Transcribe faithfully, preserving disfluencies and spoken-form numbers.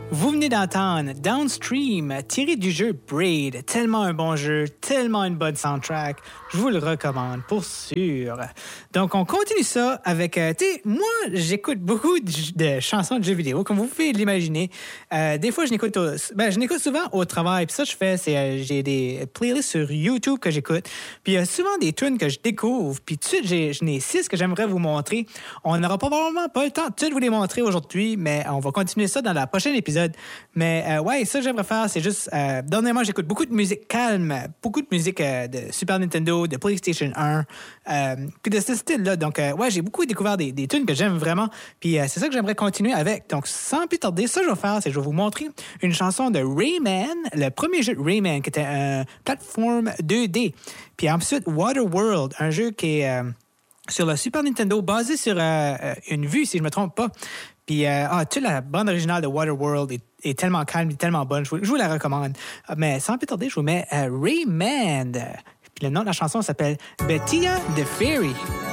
Vous venez d'entendre Downstream, tiré du jeu Braid. Tellement un bon jeu, tellement une bonne soundtrack. Je vous le recommande, pour sûr. Donc, on continue ça avec... Euh, tu sais, moi, j'écoute beaucoup de, de chansons de jeux vidéo, comme vous pouvez l'imaginer. Euh, des fois, je n'écoute... Au, ben, je n'écoute souvent au travail. Puis ça, je fais, c'est... Euh, j'ai des playlists sur YouTube que j'écoute. Puis il y a souvent des tunes que je découvre. Puis tout de suite, j'ai, j'en ai six que j'aimerais vous montrer. On n'aura probablement pas le temps de tout vous les montrer aujourd'hui, mais on va continuer ça dans la prochaine épisode. Mais euh, ouais, ça, j'aimerais faire, c'est juste... Euh, dernièrement, j'écoute beaucoup de musique calme, beaucoup de musique euh, de Super Nintendo, de PlayStation un, euh, puis de ce style-là. Donc, euh, ouais, j'ai beaucoup découvert des, des tunes que j'aime vraiment, puis euh, c'est ça que j'aimerais continuer avec. Donc, sans plus tarder, ça, je vais faire, c'est que je vais vous montrer une chanson de Rayman, le premier jeu de Rayman, qui était un plateforme deux D. Puis ensuite, Waterworld, un jeu qui est... Euh, sur le Super Nintendo, basé sur euh, une vue, si je ne me trompe pas. Puis, euh, ah, tu sais, la bande originale de Waterworld est, est tellement calme et tellement bonne. Je vous, je vous la recommande. Mais sans plus tarder, je vous mets euh, Rayman. Puis le nom de la chanson s'appelle Bettia the Fairy.